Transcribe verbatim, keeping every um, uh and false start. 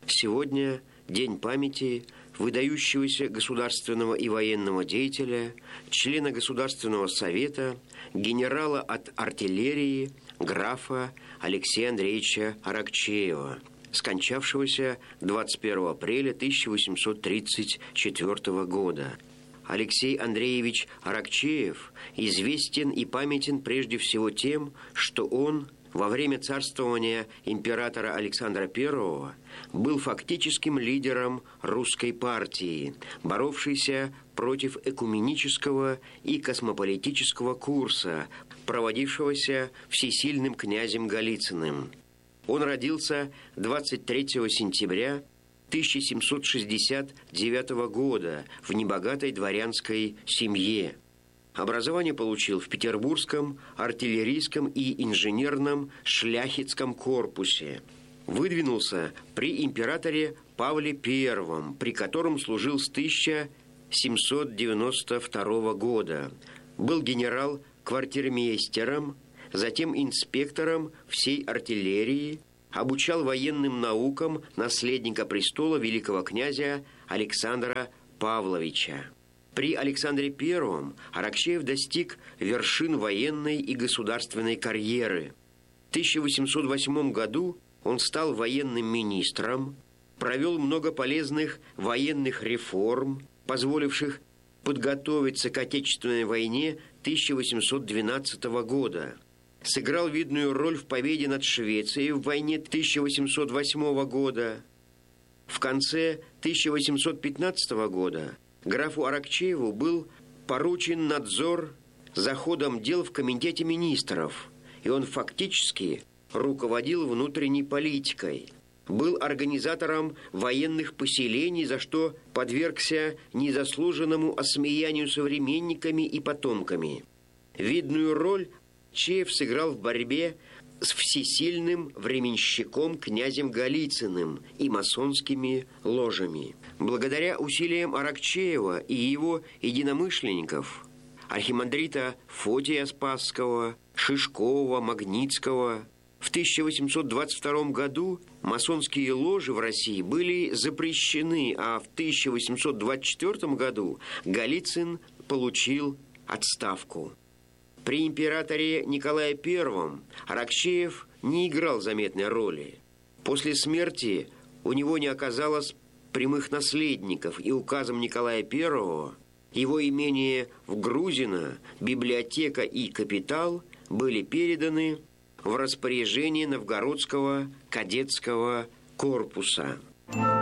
Сегодня день памяти выдающегося государственного и военного деятеля, члена Государственного совета, генерала от артиллерии, графа Алексея Андреевича Аракчеева, скончавшегося двадцать первого апреля тысяча восемьсот тридцать четвёртого года. Алексей Андреевич Аракчеев известен и памятен прежде всего тем, что он во время царствования императора Александра Первого был фактическим лидером русской партии, боровшейся против экуменического и космополитического курса, проводившегося всесильным князем Голицыным. Он родился двадцать третьего сентября тысяча семьсот шестьдесят девятого года в небогатой дворянской семье. Образование получил в Петербургском артиллерийском и инженерном шляхетском корпусе. Выдвинулся при императоре Павле Первом, при котором служил с тысяча семьсот девяносто второго года. Был генерал-квартирмейстером, затем инспектором всей артиллерии, обучал военным наукам наследника престола великого князя Александра Павловича. При Александре Первом Аракчеев достиг вершин военной и государственной карьеры. В тысяча восемьсот восьмом году он стал военным министром, провел много полезных военных реформ, позволивших подготовиться к Отечественной войне тысяча восемьсот двенадцатого года. Сыграл видную роль в победе над Швецией в войне тысяча восемьсот восьмого года. В конце тысяча восемьсот пятнадцатого года графу Аракчееву был поручен надзор за ходом дел в Комитете министров, и он фактически руководил внутренней политикой. Был организатором военных поселений, за что подвергся незаслуженному осмеянию современниками и потомками. Видную роль Аракчеев сыграл в борьбе с всесильным временщиком князем Голицыным и масонскими ложами. Благодаря усилиям Аракчеева и его единомышленников, архимандрита Фотия Спасского, Шишкова, Магнитского, в тысяча восемьсот двадцать втором году масонские ложи в России были запрещены, а в тысяча восемьсот двадцать четвёртом году Голицын получил отставку. При императоре Николае Первом Аракчеев не играл заметной роли. После смерти у него не оказалось прямых наследников, и указом Николая Первого его имение в Грузино, библиотека и капитал были переданы в распоряжение Новгородского кадетского корпуса.